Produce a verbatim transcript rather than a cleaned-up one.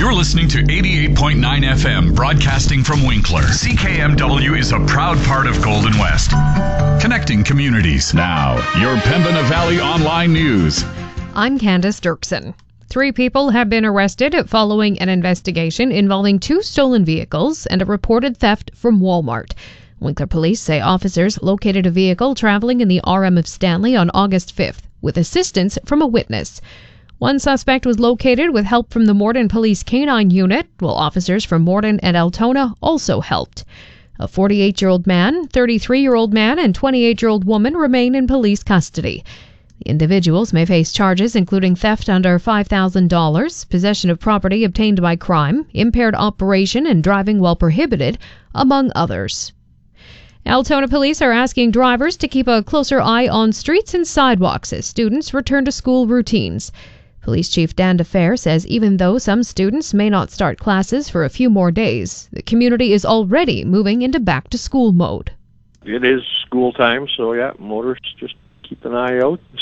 You're listening to eighty-eight point nine F M, broadcasting from Winkler. C K M W is a proud part of Golden West, connecting communities. Now, your Pembina Valley Online News. I'm Candace Dirksen. Three people have been arrested following an investigation involving two stolen vehicles and a reported theft from Walmart. Winkler police say officers located a vehicle traveling in the R M of Stanley on August fifth, with assistance from a witness. One suspect was located with help from the Morden Police Canine Unit, while officers from Morden and Altona also helped. A forty-eight-year-old man, thirty-three-year-old man, and twenty-eight-year-old woman remain in police custody. The individuals may face charges including theft under five thousand dollars, possession of property obtained by crime, impaired operation, and driving while prohibited, among others. Altona police are asking drivers to keep a closer eye on streets and sidewalks as students return to school routines. Police Chief Dan DeFer says even though some students may not start classes for a few more days, the community is already moving into back-to-school mode. It is school time, so yeah, motorists just keep an eye out.